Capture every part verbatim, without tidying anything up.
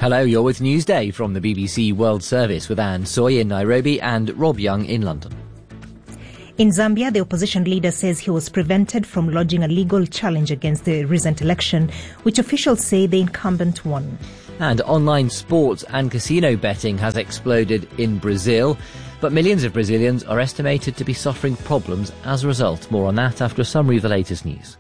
Hello, you're with Newsday from the B B C World Service with Anne Soy in Nairobi and Rob Young in London. In Zambia, the opposition leader says he was prevented from lodging a legal challenge against the recent election, which officials say the incumbent won. And online sports and casino betting has exploded in Brazil, but millions of Brazilians are estimated to be suffering problems as a result. More on that after a summary of the latest news.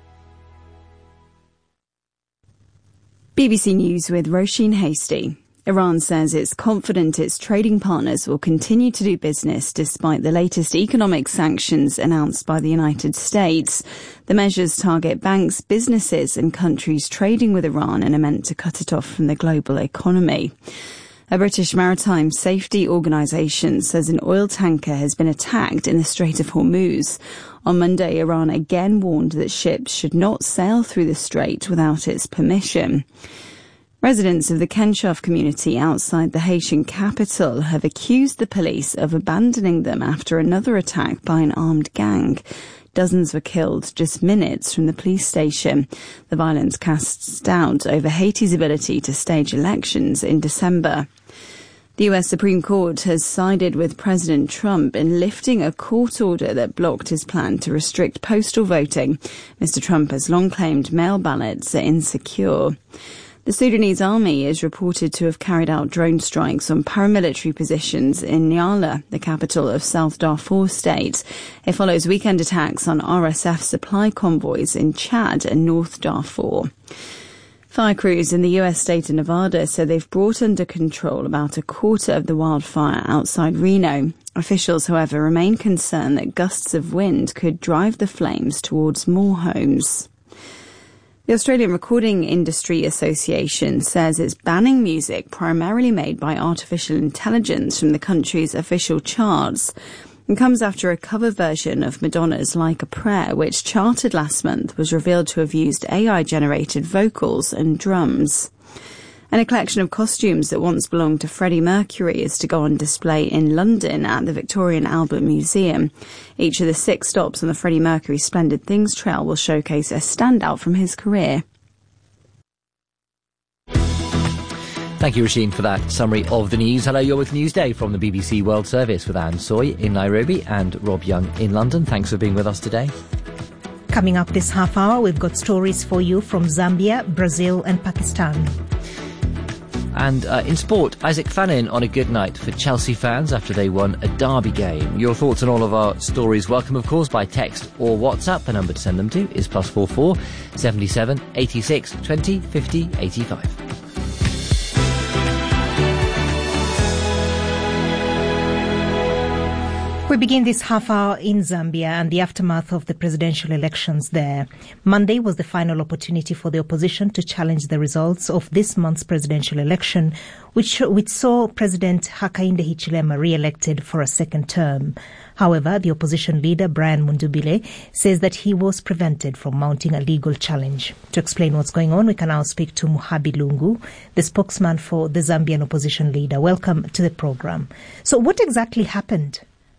B B C News with Roisin Hasty. Iran says it's confident its trading partners will continue to do business despite the latest economic sanctions announced by the United States. The measures target banks, businesses and countries trading with Iran and are meant to cut it off from the global economy. A British maritime safety organisation says an oil tanker has been attacked in the Strait of Hormuz. On Monday, Iran again warned that ships should not sail through the strait without its permission. Residents of the Kenshaf community outside the Haitian capital have accused the police of abandoning them after another attack by an armed gang. Dozens were killed just minutes from the police station. The violence casts doubt over Haiti's ability to stage elections in December. The U S Supreme Court has sided with President Trump in lifting a court order that blocked his plan to restrict postal voting. Mister Trump has long claimed mail ballots are insecure. The Sudanese army is reported to have carried out drone strikes on paramilitary positions in Nyala, the capital of South Darfur state. It follows weekend attacks on R S F supply convoys in Chad and North Darfur. Fire crews in the U S state of Nevada say they've brought under control about a quarter of the wildfire outside Reno. Officials, however, remain concerned that gusts of wind could drive the flames towards more homes. The Australian Recording Industry Association says it's banning music primarily made by artificial intelligence from the country's official charts. It comes after a cover version of Madonna's Like a Prayer, which charted last month, was revealed to have used A I-generated vocals and drums. And a collection of costumes that once belonged to Freddie Mercury is to go on display in London at the Victoria and Albert Museum. Each of the six stops on the Freddie Mercury Splendid Things Trail will showcase a standout from his career. Thank you, Roisin, for that summary of the news. Hello, you're with Newsday from the B B C World Service with Anne Soy in Nairobi and Rob Young in London. Thanks for being with us today. Coming up this half hour, we've got stories for you from Zambia, Brazil and Pakistan. And uh, in sport, Isaac Fannin on a good night for Chelsea fans after they won a derby game. Your thoughts on all of our stories welcome, of course, by text or WhatsApp. The number to send them to is plus four four seventy seven eighty six twenty fifty eighty five. We begin this half hour in Zambia and the aftermath of the presidential elections there. Monday was the final opportunity for the opposition to challenge the results of this month's presidential election, which, which saw President Hakainde Hichilema re-elected for a second term. However, the opposition leader, Brian Mundubile, says that he was prevented from mounting a legal challenge. To explain what's going on, we can now speak to Muhabi Lungu, the spokesman for the Zambian opposition leader. Welcome to the program. So what exactly happened?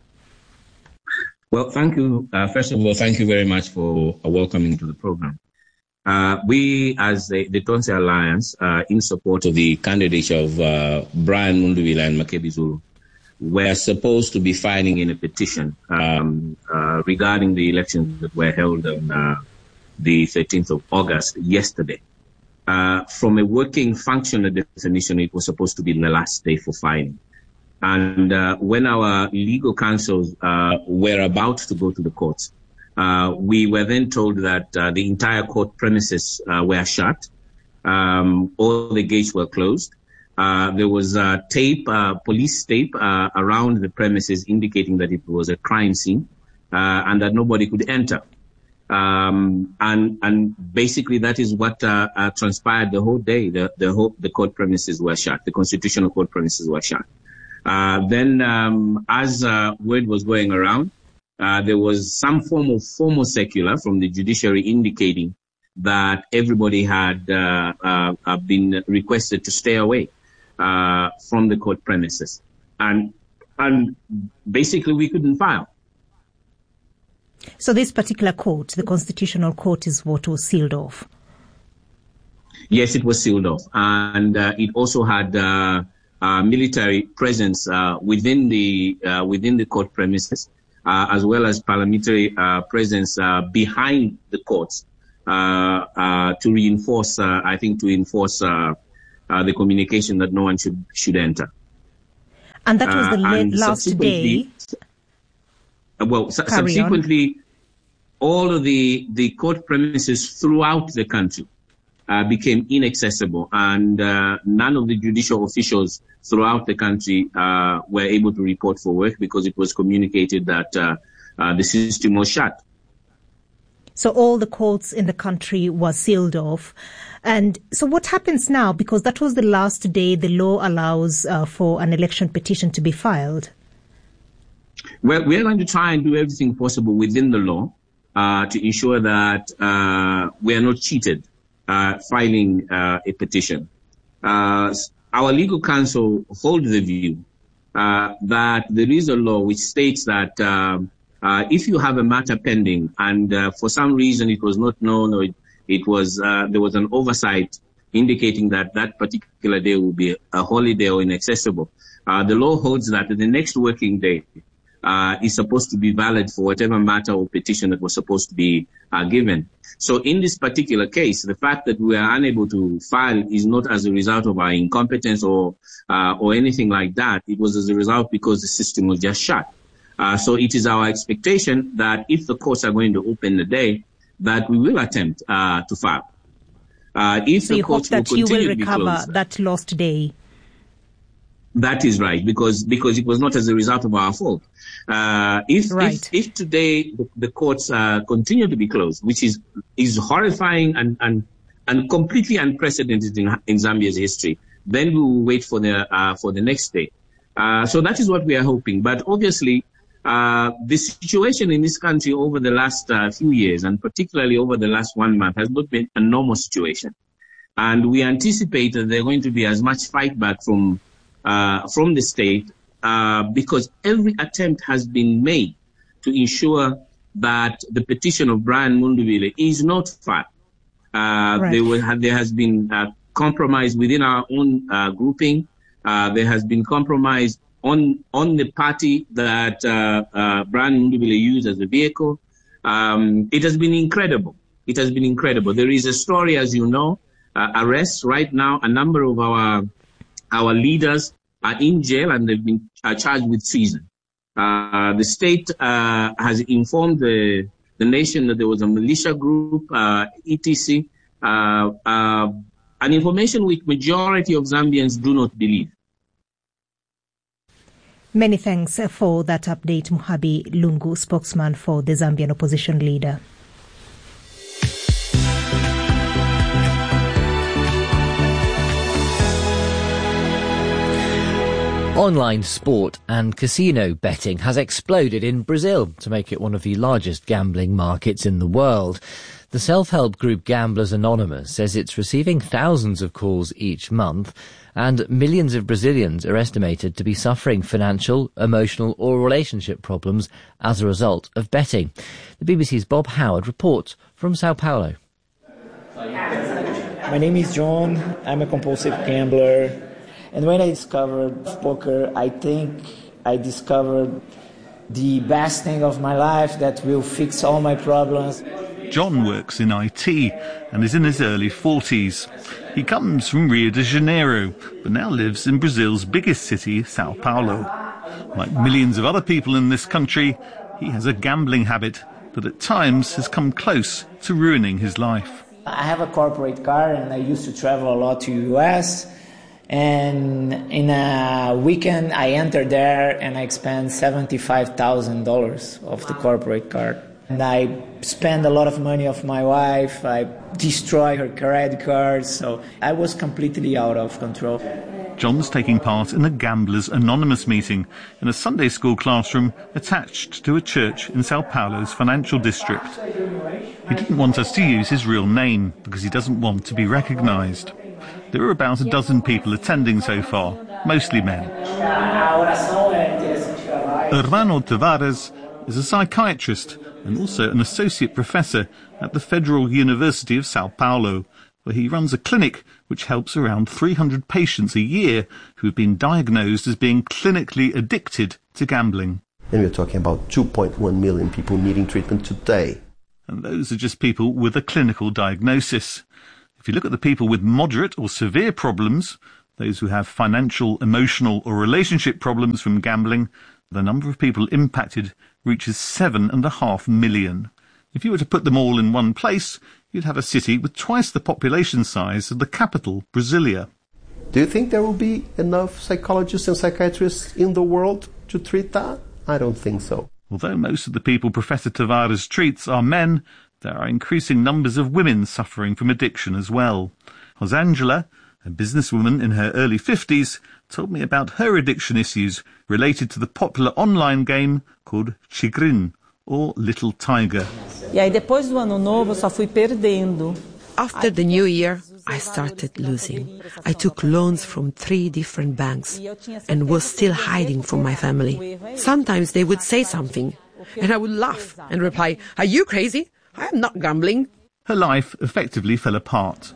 Well, thank you. Uh, first of all, thank you very much for uh, welcoming to the program. Uh, we, as the, the Tonse Alliance, uh, in support of the candidature of uh, Brian Mundubile and Makebi Zulu, were supposed to be filing in a petition um, uh, regarding the elections that were held on uh, the thirteenth of August, yesterday. Uh, from a working functional definition, it was supposed to be the last day for filing. And uh, when our legal counsels uh, were about to go to the courts, uh, we were then told that uh, the entire court premises uh, were shut. Um, all the gates were closed. Uh, there was uh, tape, uh, police tape uh, around the premises indicating that it was a crime scene uh, and that nobody could enter. Um, and, and basically that is what uh, uh, transpired the whole day. The, the, whole, the court premises were shut. The constitutional court premises were shut. Uh, then, um, as uh, word was going around, uh, there was some form of formal circular from the judiciary indicating that everybody had uh, uh, been requested to stay away uh, from the court premises, and and basically we couldn't file. So this particular court, the Constitutional Court, is what was sealed off. Yes, it was sealed off, and uh, it also had uh, uh, military presence uh, within the uh, within the court premises, uh, as well as parliamentary uh, presence uh, behind the courts uh, uh, to reinforce, uh, I think, to enforce uh, uh, the communication that no one should should enter. And that was the uh, la- last day. Well, su- subsequently, on. all of the the court premises throughout the country Uh, became inaccessible, and uh, none of the judicial officials throughout the country uh, were able to report for work because it was communicated that uh, uh, the system was shut. So all the courts in the country were sealed off. And so what happens now? Because that was the last day the law allows uh, for an election petition to be filed. Well, we're going to try and do everything possible within the law uh, to ensure that uh, we are not cheated Uh, filing uh, a petition. Uh, our legal counsel holds the view uh, that there is a law which states that uh, uh, if you have a matter pending and uh, for some reason it was not known or it, it was uh, there was an oversight indicating that that particular day will be a holiday or inaccessible, uh, the law holds that the next working day uh, is supposed to be valid for whatever matter or petition that was supposed to be uh, given. So in this particular case, the fact that we are unable to file is not as a result of our incompetence or uh, or anything like that. It was as a result because the system was just shut. Uh, so it is our expectation that if the courts are going to open the day, that we will attempt uh, to file. Uh, if so the you hope courts that will you will to be recover closed, that lost day? That is right, because because it was not as a result of our fault. Uh, if, right. if if today the, the courts uh, continue to be closed, which is is horrifying and and, and completely unprecedented in, in Zambia's history, then we will wait for the uh, for the next day. Uh, so that is what we are hoping. But obviously, uh, the situation in this country over the last uh, few years, and particularly over the last one month, has not been a normal situation, and we anticipate that there are going to be as much fight back from. Uh, from the state, uh, because every attempt has been made to ensure that the petition of Brian Mundubile is not filed. Uh, right. there, will have, there has been uh, compromise within our own uh, grouping. Uh, there has been compromise on on the party that uh, uh, Brian Mundubile used as a vehicle. Um, it has been incredible. It has been incredible. There is a story, as you know, uh, arrests right now. A number of our Our leaders are in jail and they've been uh, charged with treason. Uh, the state uh, has informed the, the nation that there was a militia group, uh, et cetera, uh, uh, an information which majority of Zambians do not believe. Many thanks for that update, Muhabi Lungu, spokesman for the Zambian opposition leader. Online sport and casino betting has exploded in Brazil to make it one of the largest gambling markets in the world. The self-help group Gamblers Anonymous says it's receiving thousands of calls each month, and millions of Brazilians are estimated to be suffering financial, emotional or relationship problems as a result of betting. The B B C's Bob Howard reports from Sao Paulo. My name is John. I'm a compulsive gambler. And when I discovered poker, I think I discovered the best thing of my life that will fix all my problems. John works in I T and is in his early forties. He comes from Rio de Janeiro, but now lives in Brazil's biggest city, Sao Paulo. Like millions of other people in this country, he has a gambling habit that at times has come close to ruining his life. I have a corporate car and I used to travel a lot to U S, and in a weekend I enter there and I spend seventy-five thousand dollars of the corporate card. And I spend a lot of money of my wife, I destroy her credit cards, so I was completely out of control. John's taking part in a Gamblers Anonymous meeting in a Sunday school classroom attached to a church in Sao Paulo's financial district. He didn't want us to use his real name because he doesn't want to be recognised. There are about a dozen people attending so far, mostly men. Hermano Tavares is a psychiatrist and also an associate professor at the Federal University of Sao Paulo. where he runs a clinic which helps around three hundred patients a year who have been diagnosed as being clinically addicted to gambling. And we're talking about two point one million people needing treatment today. And those are just people with a clinical diagnosis. If you look at the people with moderate or severe problems, those who have financial, emotional or relationship problems from gambling, the number of people impacted reaches seven and a half million. If you were to put them all in one place, you'd have a city with twice the population size of the capital, Brasilia. Do you think there will be enough psychologists and psychiatrists in the world to treat that? I don't think so. Although most of the people Professor Tavares treats are men, there are increasing numbers of women suffering from addiction as well. Rosângela, a businesswoman in her early fifties, told me about her addiction issues related to the popular online game called Tigrinho, or Little Tiger. After the new year, I started losing. I took loans from three different banks and was still hiding from my family. Sometimes they would say something, and I would laugh and reply, "Are you crazy? I am not gambling." Her life effectively fell apart.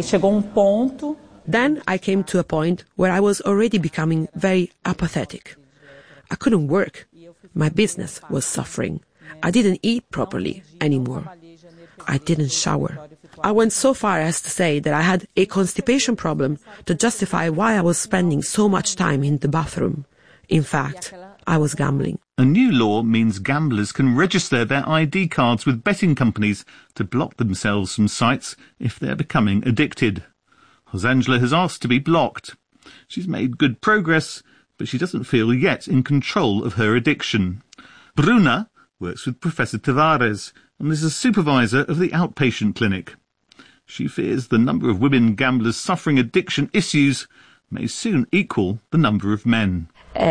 Then I came to a point where I was already becoming very apathetic. I couldn't work. My business was suffering. I didn't eat properly anymore. I didn't shower. I went so far as to say that I had a constipation problem to justify why I was spending so much time in the bathroom. In fact, I was gambling. A new law means gamblers can register their I D cards with betting companies to block themselves from sites if they're becoming addicted. Rosângela has asked to be blocked. She's made good progress, but she doesn't feel yet in control of her addiction. Bruna works with Professor Tavares and is a supervisor of the outpatient clinic. She fears the number of women gamblers suffering addiction issues may soon equal the number of men.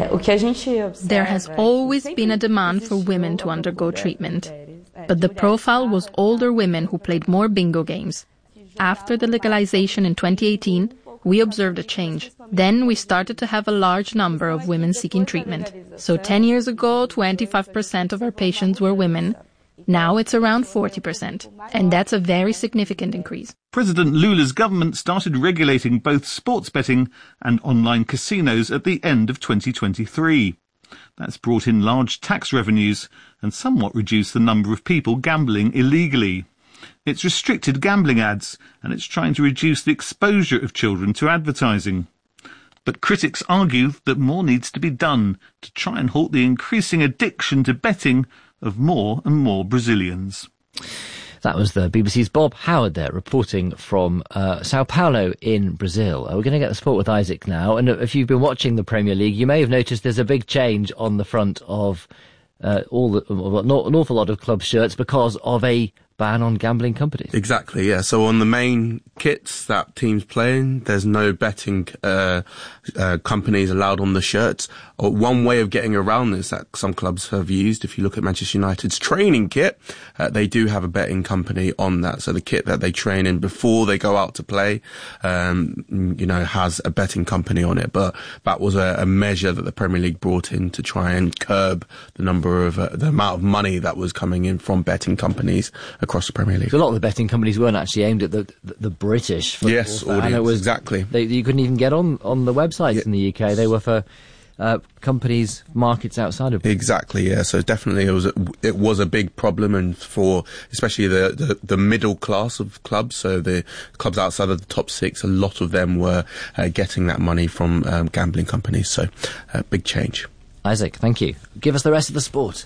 There has always been a demand for women to undergo treatment, but the profile was older women who played more bingo games. After the legalization in twenty eighteen, we observed a change. Then we started to have a large number of women seeking treatment. So ten years ago, twenty-five percent of our patients were women. Now it's around forty percent, and that's a very significant increase. President Lula's government started regulating both sports betting and online casinos at the end of twenty twenty-three. That's brought in large tax revenues and somewhat reduced the number of people gambling illegally. It's restricted gambling ads, and it's trying to reduce the exposure of children to advertising. But critics argue that more needs to be done to try and halt the increasing addiction to betting of more and more Brazilians. That was the B B C's Bob Howard there, reporting from uh, Sao Paulo in Brazil. Uh, we're going to get the sport with Isaac now. And if you've been watching the Premier League, you may have noticed there's a big change on the front of uh, all the, well, not an awful lot of club shirts because of a ban on gambling companies. Exactly, yeah. So on the main kits that teams play in, there's no betting uh, uh, companies allowed on the shirts. Or one way of getting around this that some clubs have used, if you look at Manchester United's training kit, uh, they do have a betting company on that. So the kit that they train in before they go out to play, um, you know, has a betting company on it. But that was a, a measure that the Premier League brought in to try and curb the number of, uh, the amount of money that was coming in from betting companies across the Premier League. So a lot of the betting companies weren't actually aimed at the the, the British football yes, fan. audience, it was, exactly. They, you couldn't even get on, on the websites yeah. in the U K. They were for uh, companies, markets outside of Britain. Exactly, yeah. So definitely it was a, it was a big problem, and for especially the, the, the middle class of clubs, so the clubs outside of the top six, a lot of them were uh, getting that money from um, gambling companies. So uh, big change. Isaac, thank you. Give us the rest of the sport.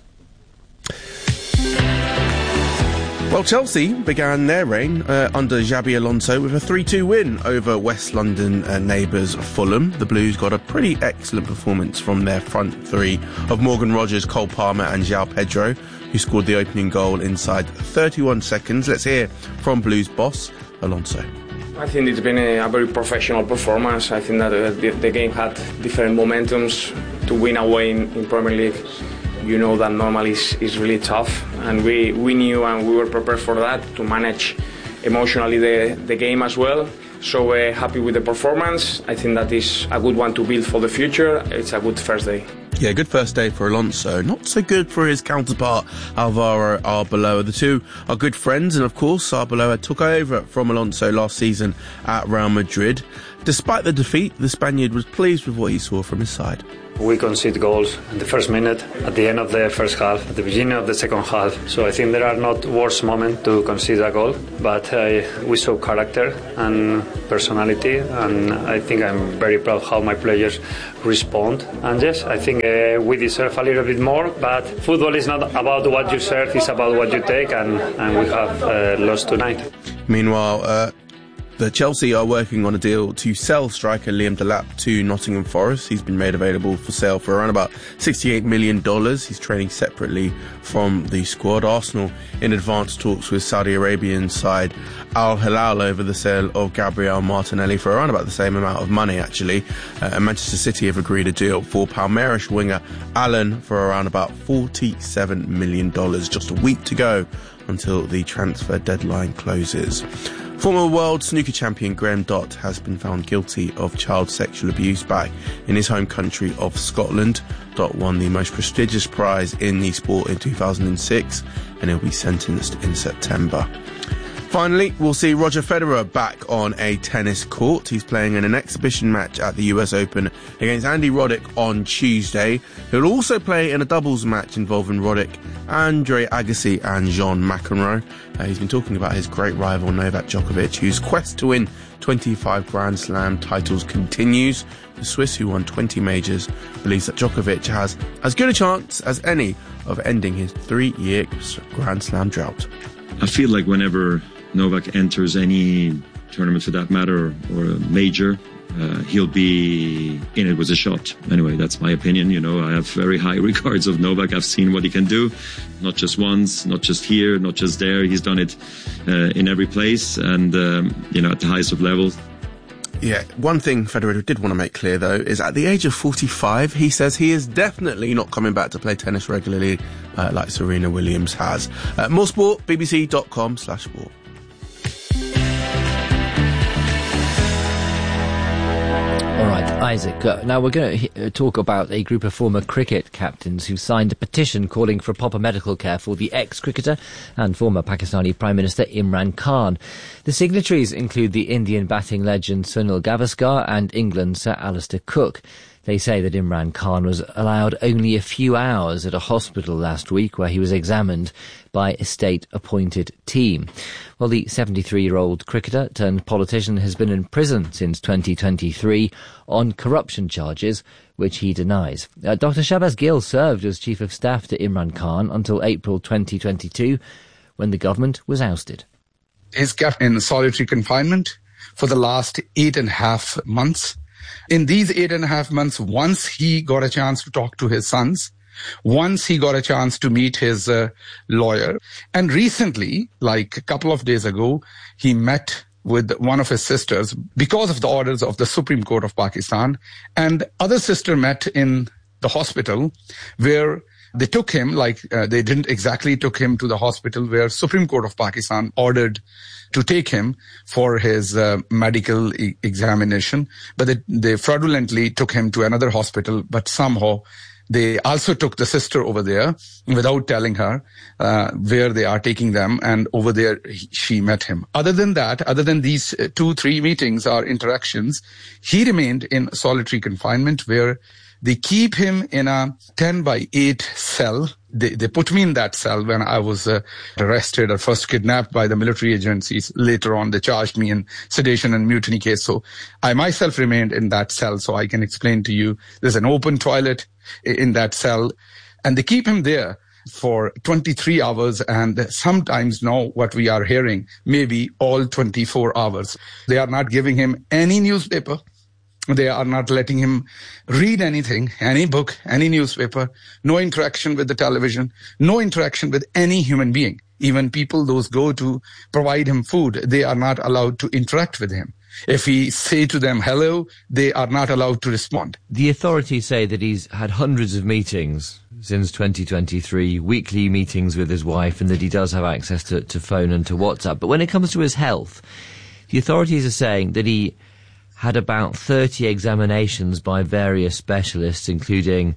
Well, Chelsea began their reign uh, under Xabi Alonso with a three two win over West London uh, neighbours Fulham. The Blues got a pretty excellent performance from their front three of Morgan Rogers, Cole Palmer and João Pedro, who scored the opening goal inside thirty-one seconds. Let's hear from Blues boss Alonso. I think it's been a, a very professional performance. I think that uh, the, the game had different momentums. To win away in, in Premier League, you know that normally is, is really tough, and we, we knew and we were prepared for that, to manage emotionally the, the game as well. So we're happy with the performance. I think that is a good one to build for the future. It's a good first day. Yeah, good first day for Alonso. Not so good for his counterpart, Alvaro Arbeloa. The two are good friends, and of course, Arbeloa took over from Alonso last season at Real Madrid. Despite the defeat, the Spaniard was pleased with what he saw from his side. We concede goals in the first minute, at the end of the first half, at the beginning of the second half. So I think there are not worse moments to concede a goal, but uh, we show character and personality, and I think I'm very proud how my players respond. And yes, I think uh, we deserve a little bit more, but football is not about what you serve, it's about what you take, and, and we have uh, lost tonight. Meanwhile, uh, the Chelsea are working on a deal to sell striker Liam Delap to Nottingham Forest. He's been made available for sale for around about sixty-eight million dollars. He's training separately from the squad. Arsenal in advanced talks with Saudi Arabian side Al Hilal over the sale of Gabriel Martinelli for around about the same amount of money, actually. Uh, and Manchester City have agreed a deal for Palmeiras winger Allen for around about forty-seven million dollars. Just a week to go until the transfer deadline closes. Former world snooker champion Graham Dott has been found guilty of child sexual abuse back in his home country of Scotland. Dott won the most prestigious prize in the sport in two thousand six, and he'll be sentenced in September. Finally, we'll see Roger Federer back on a tennis court. He's playing in an exhibition match at the U S Open against Andy Roddick on Tuesday. He'll also play in a doubles match involving Roddick, Andre Agassi and John McEnroe. Uh, he's been talking about his great rival Novak Djokovic, whose quest to win twenty-five Grand Slam titles continues. The Swiss, who won twenty majors, believes that Djokovic has as good a chance as any of ending his three-year Grand Slam drought. I feel like whenever Novak enters any tournament for that matter, or, or a major, uh, he'll be in it with a shot. Anyway, that's my opinion. You know, I have very high regards of Novak. I've seen what he can do, not just once, not just here, not just there. He's done it uh, in every place and, um, you know, at the highest of levels. Yeah, one thing Federer did want to make clear, though, is at the age of forty-five, he says he is definitely not coming back to play tennis regularly uh, like Serena Williams has. Uh, more sport, bbc.com slash sport. All right, Isaac, uh, now we're going to talk about a group of former cricket captains who signed a petition calling for proper medical care for the ex-cricketer and former Pakistani Prime Minister Imran Khan. The signatories include the Indian batting legend Sunil Gavaskar and England's Sir Alistair Cook. They say that Imran Khan was allowed only a few hours at a hospital last week where he was examined by a state-appointed team. Well, the seventy-three-year-old cricketer turned politician has been in prison since twenty twenty-three on corruption charges, which he denies. Uh, Doctor Shahbaz Gill served as Chief of Staff to Imran Khan until April twenty twenty-two, when the government was ousted. He's kept in solitary confinement for the last eight and a half months. In these eight and a half months, once he got a chance to talk to his sons, once he got a chance to meet his uh, lawyer, and recently, like a couple of days ago, he met with one of his sisters because of the orders of the Supreme Court of Pakistan, and other sister met in the hospital where they took him, like uh, they didn't exactly took him to the hospital where Supreme Court of Pakistan ordered to take him for his uh, medical e- examination, but they, they fraudulently took him to another hospital, but somehow they also took the sister over there without telling her uh, where they are taking them, and over there he, she met him. Other than that, other than these uh, two, three meetings or interactions, he remained in solitary confinement where they keep him in a ten by eight cell. They, they put me in that cell when I was uh, arrested or first kidnapped by the military agencies. Later on, they charged me in sedition and mutiny case. So I myself remained in that cell, so I can explain to you. There's an open toilet in that cell, and they keep him there for twenty-three hours, and sometimes now what we are hearing, maybe all twenty-four hours. They are not giving him any newspaper. They are not letting him read anything, any book, any newspaper, no interaction with the television, no interaction with any human being. Even people, those go to provide him food, they are not allowed to interact with him. If he say to them hello, they are not allowed to respond. The authorities say that he's had hundreds of meetings since twenty twenty-three, weekly meetings with his wife, and that he does have access to, to phone and to WhatsApp. But when it comes to his health, the authorities are saying that he had about thirty examinations by various specialists, including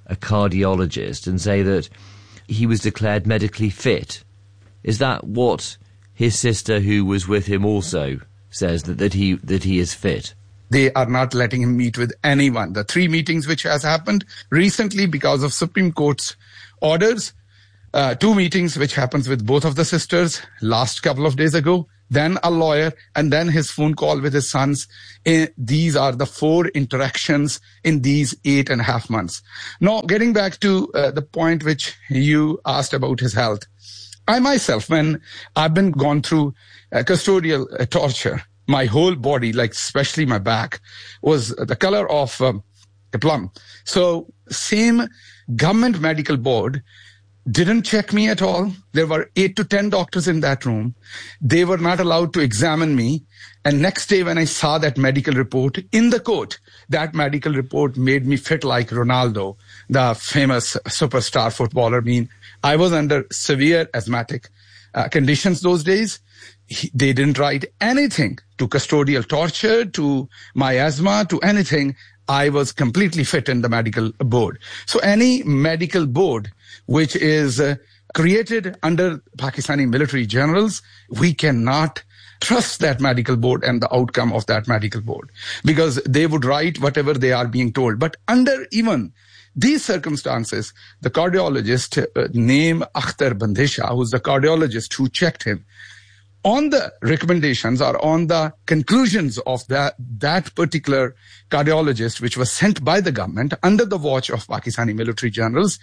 a cardiologist and say that he was declared medically fit. Is that what his sister, who was with him, also says, that, that he that he is fit? They are not letting him meet with anyone. The three meetings which has happened recently because of Supreme Court's orders, uh, two meetings which happens with both of the sisters last couple of days ago, then a lawyer, and then his phone call with his sons. Uh, these are the four interactions in these eight and a half months. Now, getting back to uh, the point which you asked about his health. I myself, when I've been gone through uh, custodial uh, torture, my whole body, like especially my back, was the color of um, a plum. So same government medical board didn't check me at all. There were eight to ten doctors in that room. They were not allowed to examine me. And next day when I saw that medical report in the court, that medical report made me fit like Ronaldo, the famous superstar footballer. I mean, I was under severe asthmatic uh, conditions those days. He, they didn't write anything to custodial torture, to my asthma, to anything. I was completely fit in the medical board. So any medical board which is uh, created under Pakistani military generals, we cannot trust that medical board and the outcome of that medical board, because they would write whatever they are being told. But under even these circumstances, the cardiologist uh, named Akhtar Bandesha, who's the cardiologist who checked him, on the recommendations or on the conclusions of that, that particular cardiologist, which was sent by the government under the watch of Pakistani military generals,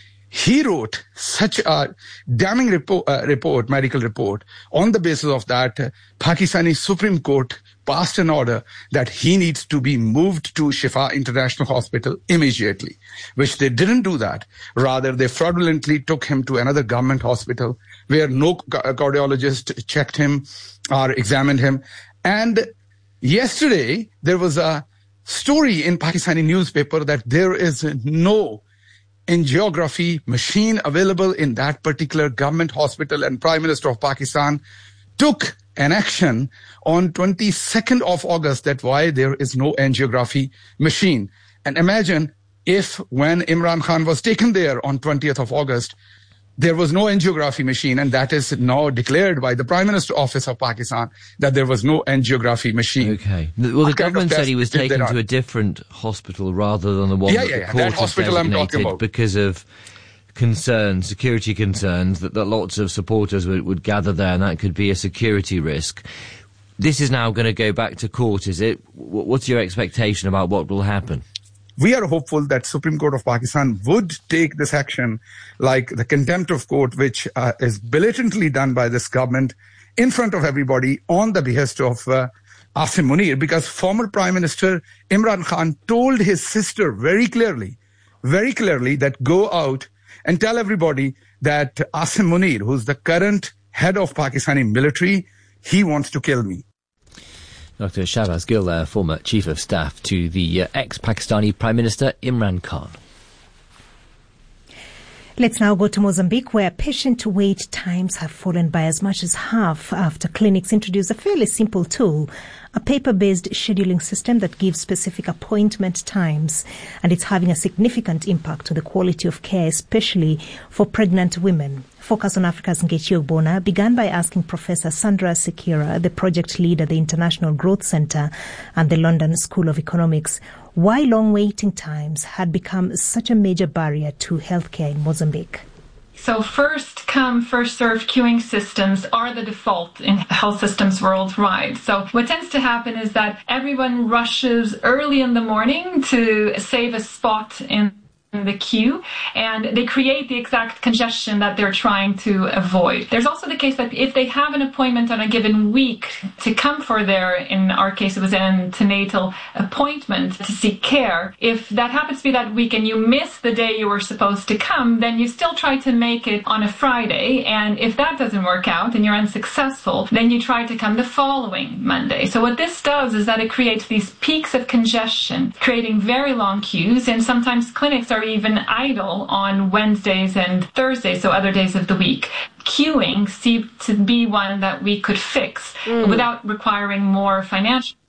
he wrote such a damning report, uh, report, medical report. On the basis of that, uh, Pakistani Supreme Court passed an order that he needs to be moved to Shifa International Hospital immediately, which they didn't do that. Rather, they fraudulently took him to another government hospital where no cardiologist checked him or examined him. And yesterday, there was a story in Pakistani newspaper that there is no angiography machine available in that particular government hospital, and Prime Minister of Pakistan took an action on twenty-second of August that why there is no angiography machine. And imagine if when Imran Khan was taken there on twentieth of August, there was no angiography machine, and that is now declared by the Prime Minister Office of Pakistan that there was no angiography machine. Okay. Well, the government said he was taken to a different hospital rather than the one yeah, that yeah, the yeah. court That has hospital I'm talking designated about. because of concerns, security concerns, that, that lots of supporters would, would gather there, and that could be a security risk. This is now going to go back to court, is it? What's your expectation about what will happen? We are hopeful that Supreme Court of Pakistan would take this action, like the contempt of court, which uh, is blatantly done by this government in front of everybody on the behest of uh, Asim Munir, because former Prime Minister Imran Khan told his sister very clearly, very clearly that go out and tell everybody that Asim Munir, who's the current head of Pakistani military, he wants to kill me. Doctor Shahbaz Gill, uh, former Chief of Staff to the uh, ex-Pakistani Prime Minister Imran Khan. Let's now go to Mozambique, where patient wait times have fallen by as much as half after clinics introduced a fairly simple tool, a paper-based scheduling system that gives specific appointment times, and it's having a significant impact on the quality of care, especially for pregnant women. Focus on Africa's Nkechi Ogbonna began by asking Professor Sandra Sekira, the project lead at the International Growth Centre and the London School of Economics, why long waiting times had become such a major barrier to healthcare in Mozambique. So first come, first served queuing systems are the default in health systems worldwide. So what tends to happen is that everyone rushes early in the morning to save a spot in the queue, and they create the exact congestion that they're trying to avoid. There's also the case that if they have an appointment on a given week to come for their, in our case it was an antenatal appointment to seek care, if that happens to be that week and you miss the day you were supposed to come, then you still try to make it on a Friday, and if that doesn't work out and you're unsuccessful, then you try to come the following Monday. So what this does is that it creates these peaks of congestion, creating very long queues, and sometimes clinics are even idle on Wednesdays and Thursdays, so other days of the week. Queuing seemed to be one that we could fix mm. without requiring more financial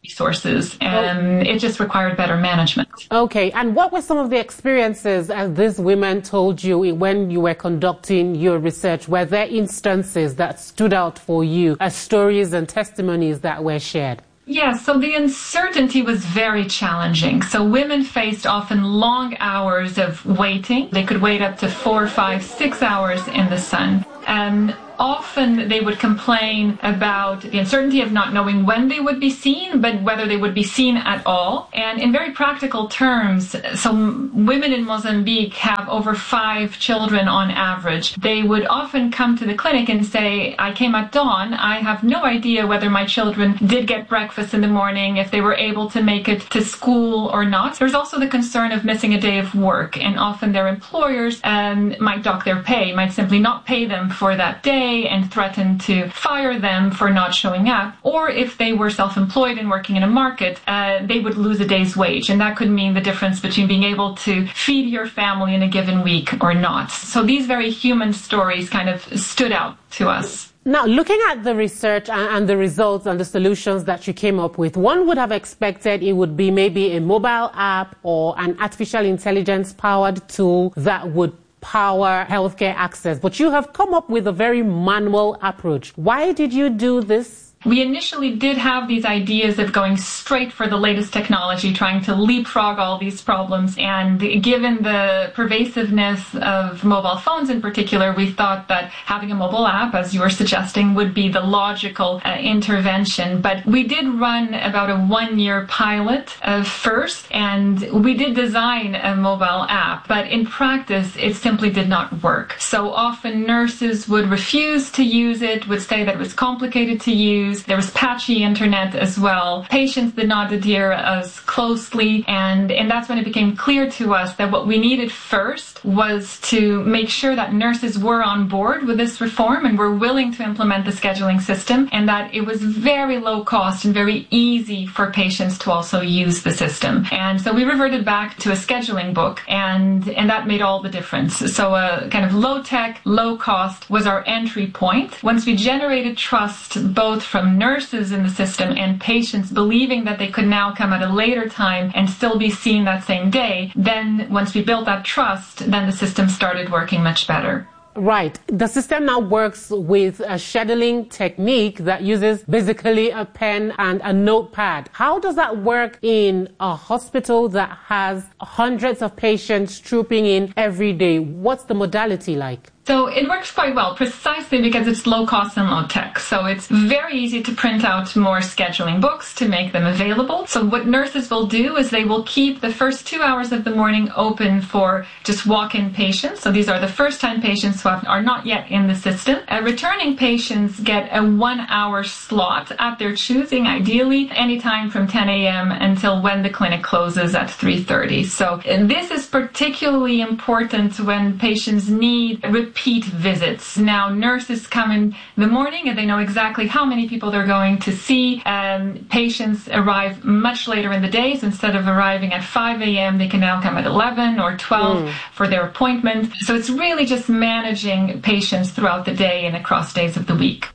resources, and it just required better management. Okay, and what were some of the experiences as these women told you when you were conducting your research? Were there instances that stood out for you as stories and testimonies that were shared? Yeah, so the uncertainty was very challenging. So women faced often long hours of waiting. They could wait up to four, five, six hours in the sun. And often they would complain about the uncertainty of not knowing when they would be seen, but whether they would be seen at all. And in very practical terms, so women in Mozambique have over five children on average. They would often come to the clinic and say, I came at dawn. I have no idea whether my children did get breakfast in the morning, if they were able to make it to school or not. There's also the concern of missing a day of work, and often their employers um, might dock their pay, might simply not pay them for that day and threaten to fire them for not showing up. Or if they were self-employed and working in a market, uh, they would lose a day's wage. And that could mean the difference between being able to feed your family in a given week or not. So these very human stories kind of stood out to us. Now, looking at the research and the results and the solutions that you came up with, one would have expected it would be maybe a mobile app or an artificial intelligence-powered tool that would power healthcare access, but you have come up with a very manual approach. Why did you do this? We initially did have these ideas of going straight for the latest technology, trying to leapfrog all these problems. And given the pervasiveness of mobile phones in particular, we thought that having a mobile app, as you were suggesting, would be the logical uh, intervention. But we did run about a one-year pilot uh, first, and we did design a mobile app. But in practice, it simply did not work. So often nurses would refuse to use it, would say that it was complicated to use. There was patchy internet as well. Patients did not adhere as closely, and, and that's when it became clear to us that what we needed first was to make sure that nurses were on board with this reform and were willing to implement the scheduling system, and that it was very low cost and very easy for patients to also use the system. And so we reverted back to a scheduling book, and, and that made all the difference. So a kind of low-tech, low-cost was our entry point. Once we generated trust both from nurses in the system and patients believing that they could now come at a later time and still be seen that same day, then once we built that trust, then the system started working much better. Right. The system now works with a scheduling technique that uses basically a pen and a notepad. How does that work in a hospital that has hundreds of patients trooping in every day? What's the modality like? So it works quite well, precisely because it's low cost and low tech. So it's very easy to print out more scheduling books to make them available. So what nurses will do is they will keep the first two hours of the morning open for just walk-in patients. So these are the first-time patients who have, are not yet in the system. Uh, returning patients get a one-hour slot at their choosing, ideally anytime from ten a.m. until when the clinic closes at three thirty. So this is particularly important when patients need repeat visits. Now, nurses come in the morning and they know exactly how many people they're going to see. Um, patients arrive much later in the day, so instead of arriving at five a.m., they can now come at eleven or twelve mm. for their appointment. So it's really just managing patients throughout the day and across days of the week.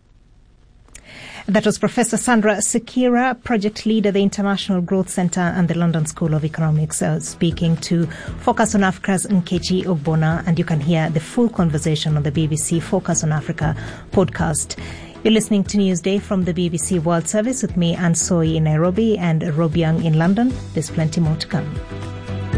That was Professor Sandra Sekira, project lead at the International Growth Centre and the London School of Economics, uh, speaking to Focus on Africa's Nkechi Ogbonna, and you can hear the full conversation on the B B C Focus on Africa podcast. You're listening to Newsday from the B B C World Service with me, Anne Soy in Nairobi and Rob Young in London. There's plenty more to come.